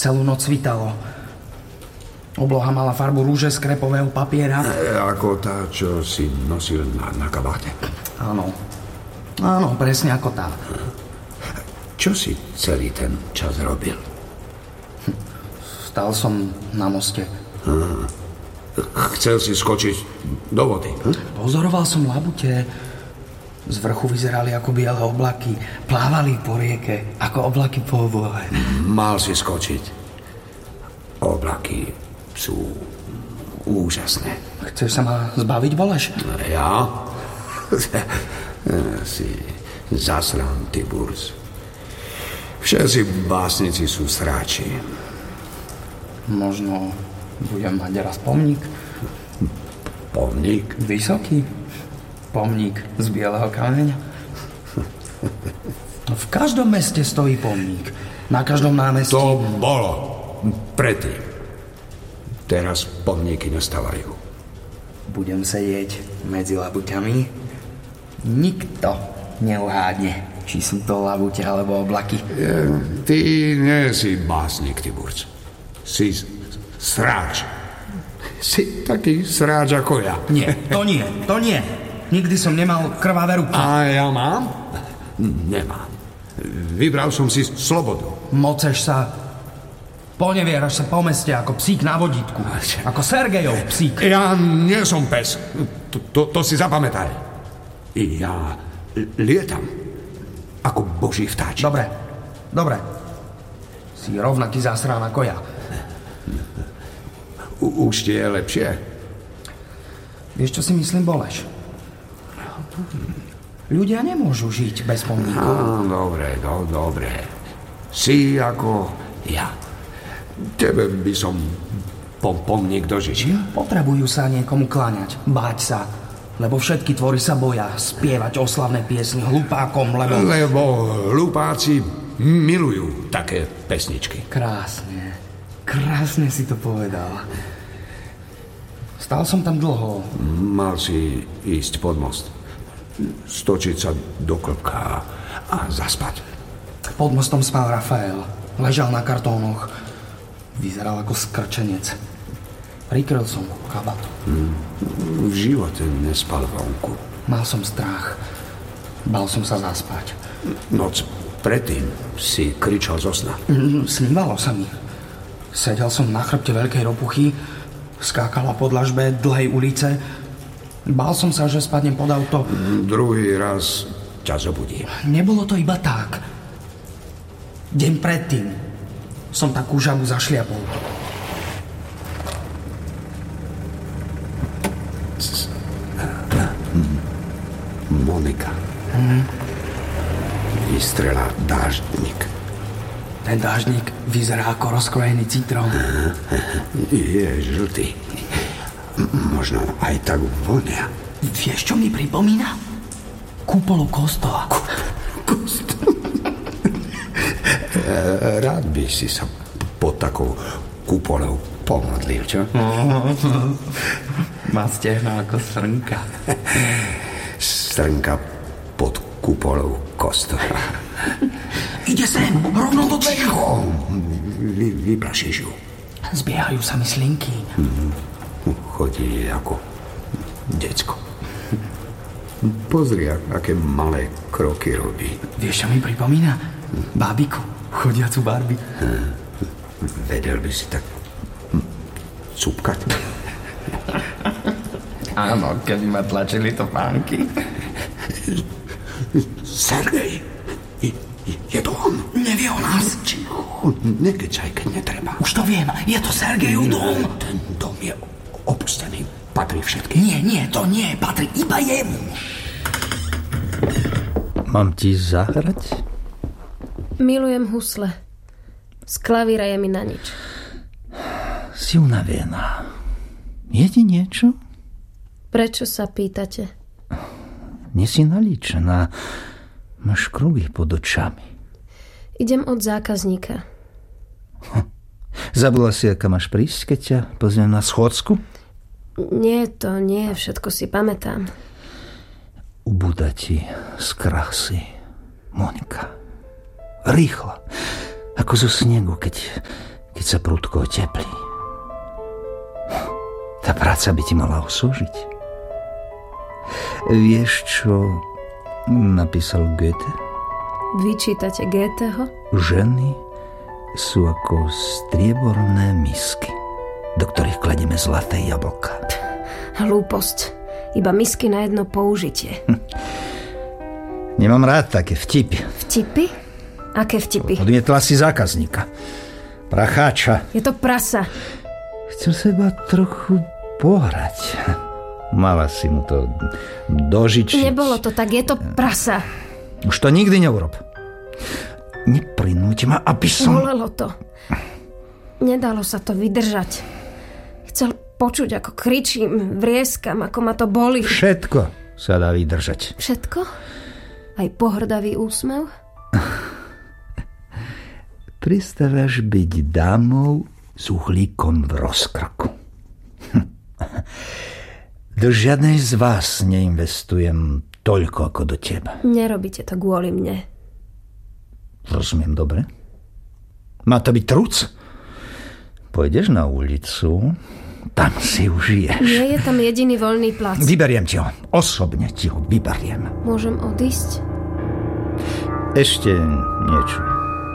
Celú noc svitalo. Obloha mala farbu rúže z krepového papiera. Ako tá, čo si nosil na kabáte. Áno. Áno, presne ako tá. Čo si celý ten čas robil? Stál som na moste. Chcel si skočiť do vody. Pozoroval som labute. Z vrchu vyzerali ako biele oblaky. Plávali po rieke, ako oblaky po oblohe. Mal si skočiť. Oblaky sú úžasné. Chceš sa ma zbaviť, Boleš? Ja? Si zasran, Tiburc. Všetci básnici sú sráči. Možno budem mať raz pomník. Pomník? Vysoký. Pomník z bieleho kameňa. V každom meste stojí pomník. Na každom námestí. To bolo predtým. Teraz pomníky nestávajú. Budem sedieť medzi labuťami. Nikto neuhádne, či sú to labute alebo oblaky. Ty nie si básnik, Tiburc. Si sráč. Si taký sráč ako ja. Nie, to nie. Nikdy som nemal krvavé ruky. A ja mám? Nemám. Vybral som si slobodu. Moceš sa. Ponevieraš sa po meste ako psík na vodítku. Ako Sergejov psík. Ja nie som pes. To si zapamätaj. Ja lietam ako boží vtáč. Dobre. Si rovnaký zásrán ako ja. Už ti je lepšie? Vieš, čo si myslím, Boleš? Ľudia nemôžu žiť bez pomníkov. Dobre. Si ako ja. Tebe by som pomník dožičil. Potrebujú sa niekomu kláňať, báť sa, lebo všetky tvory sa boja spievať oslavné piesne hlupákom, Lebo hlupáci milujú také pesničky. Krásne si to povedal. Stál som tam dlho. Mal si ísť pod most. Stočiť sa do klbka a zaspať. Pod mostom spal Rafael. Ležal na kartónoch. Vyzeral ako skrčenec. Prikryl som kabát. V živote nespal vonku. Mal som strach. Bal som sa zaspať. Noc predtým si kričal zo sna. Snívalo sa mi. Sedel som na chrbte veľkej ropuchy, skákala po dlažbe dlhej ulice. Bál som sa, že spadnem pod auto. Druhý raz ťa zobudí. Nebolo to iba tak. Deň predtým som takú žabu zašliapol. Monika. Vystrela dáždnik. Ten dáždnik vyzerá ako rozkrojený citrón. Je žltý. Možno aj tak vonia. Vieš, čo mi pripomína? Kúpolu kostola. Rád by si sa pod takou kúpolou pomodlil, čo? Má stehna ako srnka. Srnka pod kúpolou kostola. Ide sem, rovno do dverí. Vyplašíš ju. Zbiehajú sa mi slinky. Chodí ako decko. Pozri, aké malé kroky robí. Vieš, čo mi pripomína? Bábiku, chodiacu Barbie. Vedel by si tak cupkať? Áno, keby ma tlačili to pánky. Sergej, je to on. Nevie o nás. Nekečaj, keď netreba. Už to viem, je to Sergejov dom. Ten dom je opustený. Patrí všetkým. Nie, to nie, patrí iba jemu. Mám ti zahrať? Milujem husle. Z klavíra je mi na nič. Si unavená. Je ti niečo? Prečo sa pýtate? Nesi nalíčená. Máš kruhy pod očami. Idem od zákazníka. Zabudla si, aká máš prísť, keď ťa pozvem na schôdzku? Nie, to nie, všetko si pamätám. Ubúda ti z krásy, Monika. Rýchlo, ako zo snegu, keď keď sa prudko oteplí. Tá práca by ti mala oslúžiť. Vieš, čo napísal Goethe? Vyčítate Goetheho? Ženy sú ako strieborné misky, do ktorých kladieme zlaté jablká. Hlúposť. Iba misky na jedno použitie. Nemám rád také vtipy. Vtipy? Aké vtipy? Odmietla si zákazníka. Pracháča. Je to prasa. Chcel sa iba trochu pohrať. Mala si mu to dožičiť. Nebolo to tak, je to prasa. Už to nikdy neurob. Neprinúť ma, aby som... Bolelo to. Nedalo sa to vydržať. Chcel počuť, ako kričím, vrieskam, ako ma to boli. Všetko sa dá vydržať. Všetko? Aj pohrdavý úsmev? Pristávaš byť dámou s uhlíkom v rozkroku. Do žiadnej z vás neinvestujem toľko ako do teba. Nerobíte to kvôli mne. Rozumiem dobre? Má to byť truc? Pôjdeš na ulicu, tam si užiješ. Nie je tam jediný voľný plac. Vyberiem ti ho. Osobne ti ho vyberiem. Môžem odísť? Ešte niečo.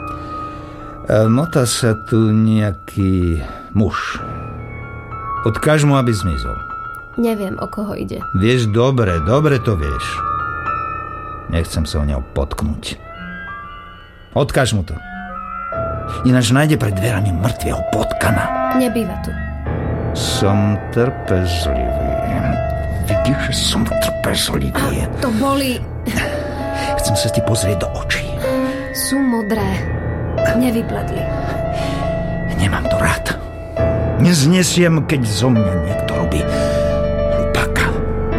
Motá sa tu nejaký muž. Odkáž mu, aby zmizol. Neviem, o koho ide. Vieš, dobre to vieš. Nechcem sa o neho potknúť. Odkáž mu to. Ináč nájde pred dverami mŕtvého potkana. Nebýva tu. Som trpezlivý. Vidíš, že som trpezlivý. To boli... Chcem sa ti pozrieť do očí. Sú modré. Nevypladli. Nemám to rád. Neznesiem, keď zo mňa niekto robí hlupáka.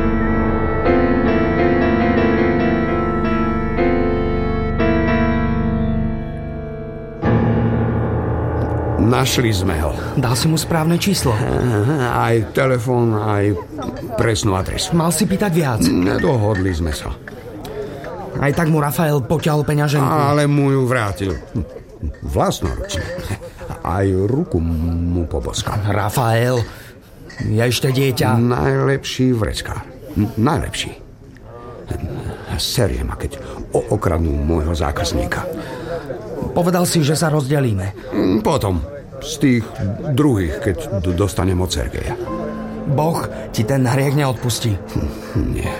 Našli sme ho. Dal si mu správne číslo. Aj telefón, aj presnú adresu. Mal si pýtať viac. Nedohodli sme sa. Aj tak mu Rafael poťahol peňaženku. Ale mu ju vrátil. Vlastnoručne. Aj ruku mu poboskal. Rafael je ešte dieťa. Najlepší vreckár. Najlepší. Série ma, keď okradnú môjho zákazníka. Povedal si, že sa rozdelíme. Potom. Z tých druhých, keď dostanem od Sergeja. Boh ti ten hriech neodpustí. Nie.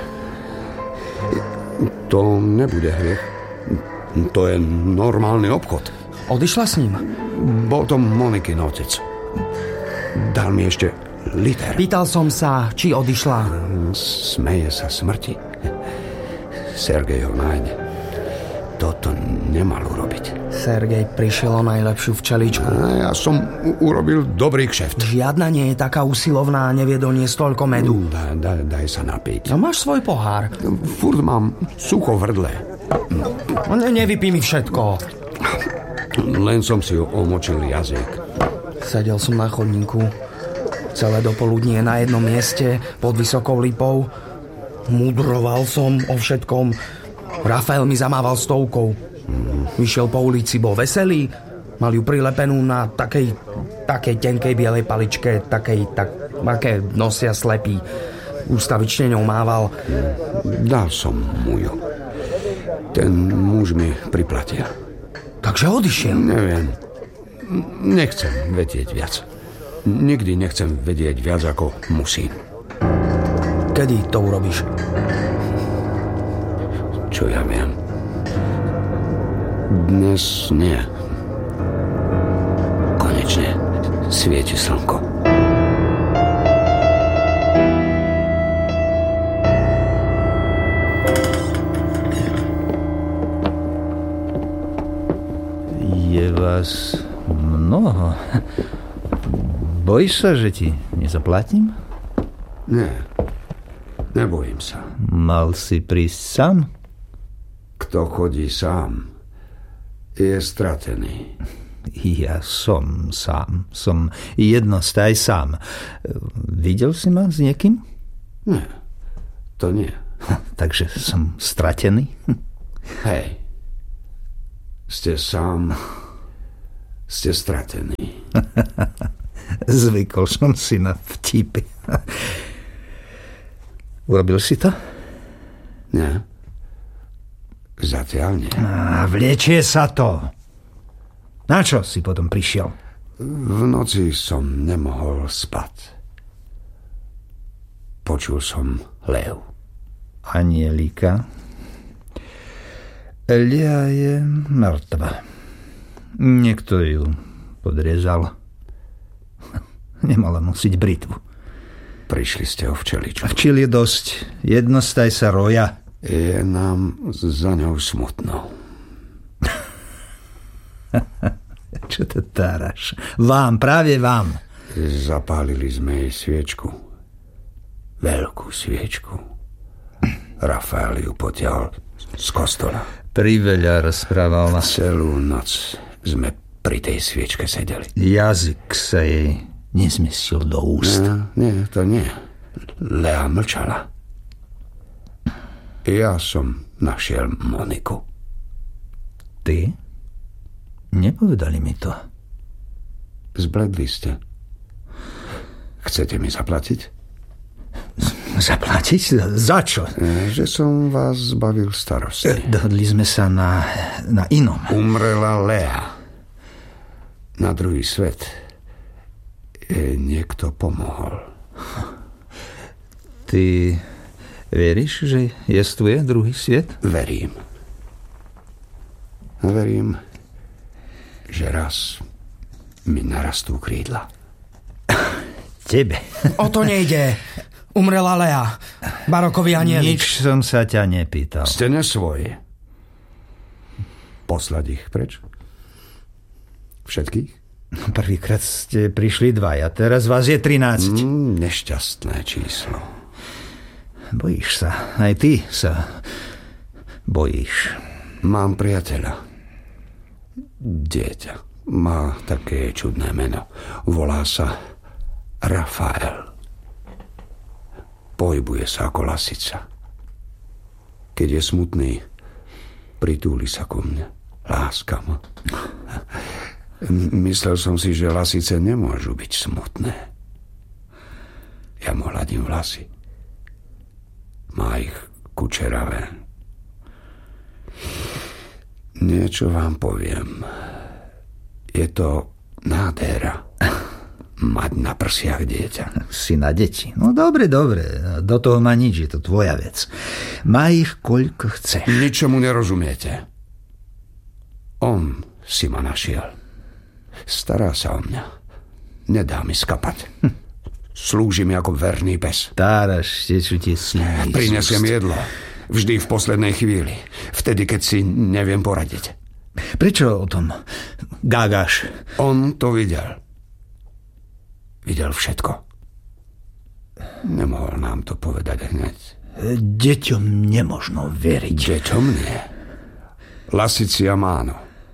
To nebude hriech. To je normálny obchod. Odišla s ním? Bol to Monikin otec. Dal mi ešte liter. Pýtal som sa, či odišla. Smeje sa smrti. Sergej ho nájde. Toto nemal urobiť. Sergej prišiel o najlepšiu včeličku. Ja som urobil dobrý kšeft. Žiadna nie je taká usilovná a nevie doniesť toľko medu. Daj sa napiť. No máš svoj pohár. Furt mám sucho v hrdle. Nevypí mi všetko. Len som si omočil jazyk. Sedel som na chodníku. Celé dopoludnie na jednom mieste pod vysokou lipou. Mudroval som o všetkom. Rafael mi zamával stovkou. Vyšiel po ulici, bol veselý. Mal ju prilepenú na takej tenkej bielej paličke, aké nosia slepí. Ústavične ňou mával. Dal som mu ju. Ten muž mi priplatil. Takže odišiel. Neviem. Nechcem vedieť viac. Nikdy nechcem vedieť viac, ako musím. Kedy to urobíš? Čo ja viem? Dnes nie. Konečne svieti slnko. Je vás mnoho. Bojíš sa, že ti nezaplatím? Nie. Nebojím sa. Mal si prísť sám? Kto chodí sám, je stratený. Ja som sám. Som jednostaj sám. Videl si ma s niekým? Nie, to nie. Takže som stratený? Hej, ste sám, ste stratení. Zvykol som si na vtipy. Urobil si to? Nie. Zatiaľ nie. Vliečie sa to. Na čo si potom prišiel? V noci som nemohol spať. Počul som lev. Anielika. Elia je mŕtva. Niekto ju podriezal. Nemala nosiť britvu. Prišli ste o včeličku. Včel je dosť. Jednostaj sa roja. Je nám za ňou smutno. Čo to táraš? Vám, práve vám. Zapálili sme jej sviečku. Veľkú sviečku. Rafael ju potiahol z kostola. Priveľa rozprával ma. Celú noc sme pri tej sviečke sedeli. Jazyk sa jej nezmestil do úst. Nie, to nie. Lea mlčala. Ja som našiel Moniku. Ty? Nepovedali mi to. Zbledli ste. Chcete mi zaplatiť? Zaplatiť? Za čo? Že som vás zbavil starosti. Dohodli sme sa na inom. Umrela Lea. Na druhý svet niekto pomohol. Ty veríš, že jestvuje druhý svet? Verím. Verím, že raz mi narastú krídla. Tebe. O to nejde. Umrela Lea. Barokový anielik. Nič som sa ťa nepýtal. Ste nesvoji. Poslať ich preč? Všetkých? Prvýkrát ste prišli dvaja, teraz vás je 13. Nešťastné číslo. Bojíš sa. Aj ty sa bojíš. Mám priateľa. Dieťa. Má také čudné meno. Volá sa Rafael. Pohybuje sa ako lasica. Keď je smutný, pritúli sa ku mne. Láska ma. Myslel som si, že lasice nemôžu byť smutné. Ja mu hladím vlasy. Má ich kučeravé. Niečo vám poviem. Je to nádhera mať na prsiach dieťa. Si na deti. No dobre. Do toho má nič, je to tvoja vec. Má ich koľko chceš. Ničomu nerozumiete. On si ma našiel. Stará sa o mňa. Nedá mi skapať. Slúži mi ako verný pes. Táraš, tečú ti sliny. Prinesiem jedlo. Vždy v poslednej chvíli. Vtedy, keď si neviem poradiť. Prečo o tom gágaš? On to videl. Videl všetko. Nemohol nám to povedať hneď. Deťom nemožno veriť. Deťom nie. Lasiciam áno.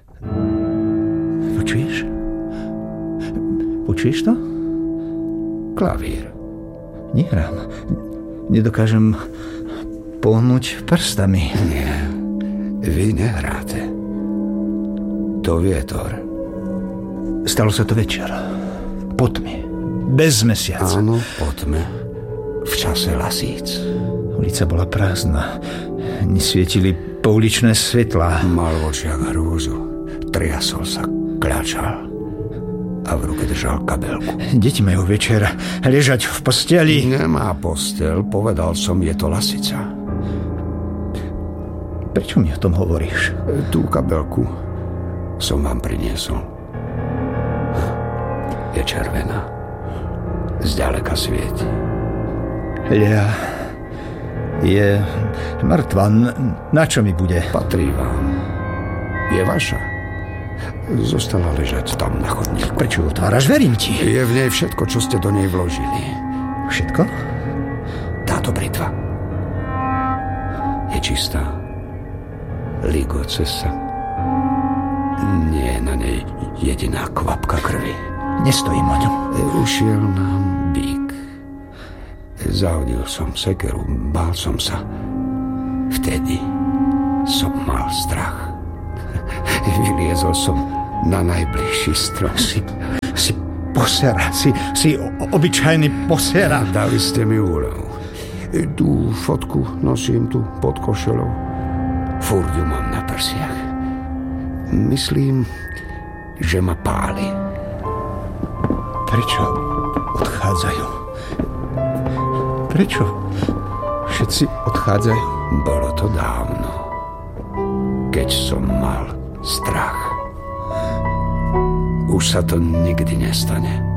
Počuješ to? Klavír. Nehrám. Nedokážem pohnúť prstami. Nie. Vy nehráte. To vietor. Stalo sa to večer. Po tme. Bez mesiaca. Áno, po tme. V čase lasíc. Ulica bola prázdna. Nesvietili pouličné svetlá. Mal v očiach hrôzu. Triasol sa, kľačal. A v ruke držal kabelku. Deti majú večer ležať v posteli. Nemá postel, povedal som, je to lasica. Prečo mi o tom hovoríš? Tú kabelku som vám priniesol. Je červená. Zďaleka svieti. Lea je mŕtva. Na čo mi bude? Patrí vám. Je vaša. Zostala ležať tam na chodníku. Prečo ju otváraš? Verím ti. Je v nej všetko, čo ste do nej vložili. Všetko? Táto britva je čistá. Ligoce sa. Nie je na nej jediná kvapka krvi. Nestojím o ňom. Ušiel nám bík. Zahodil som sekeru, bál som sa. Vtedy som mal strach. Vyliezol som na najbližší strom. Si posera. Si obyčajný posera. Dali ste mi úľavu. Tú fotku nosím tu pod košelou. Furt ju mám na prsiach. Myslím, že ma páli. Prečo odchádzajú? Prečo všetci odchádzajú? Bolo to dávno, keď som mal strach. Už sa to nikdy nestane.